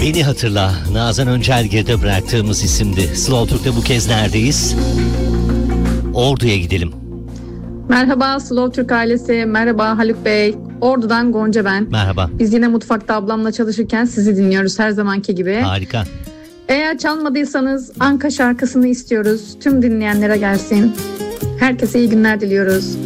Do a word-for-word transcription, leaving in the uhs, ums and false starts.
Beni Hatırla, Nazan Öncel geride bıraktığımız isimdi. Slow Türk'te bu kez neredeyiz? Ordu'ya gidelim. Merhaba Slow Türk ailesi, merhaba Haluk Bey. Ordu'dan Gonca ben. Merhaba. Biz yine mutfakta ablamla çalışırken sizi dinliyoruz her zamanki gibi. Harika. Eğer çalmadıysanız Anka şarkısını istiyoruz. Tüm dinleyenlere gelsin. Herkese iyi günler diliyoruz.